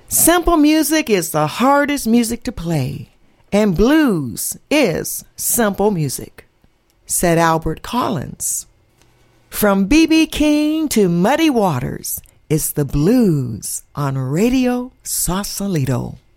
Simple music is the hardest music to play, and blues is simple music, said Albert Collins. From B.B. King to Muddy Waters, it's the blues on Radio Sausalito.